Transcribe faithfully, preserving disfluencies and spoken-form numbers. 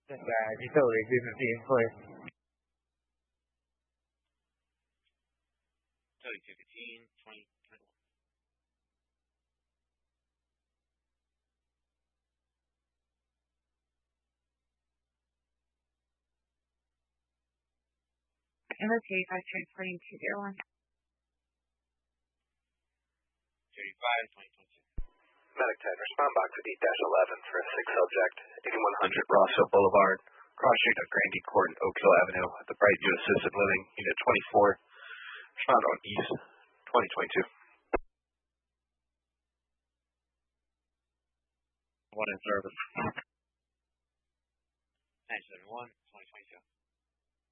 正在接受雷军的电会。 thirty-two fifteen, twenty twenty-one. M O T five transporting two zero one. thirty-five, twenty twenty-two. Medic ten, respond box at eight eleven for a six subject, eighty-one hundred Rossville Boulevard, cross street of Grandy Court and Oak Hill Avenue at the Brightview Assisted Living, Unit twenty-four. Respond on East, twenty twenty-two. One in service. nine seven one, twenty twenty-two.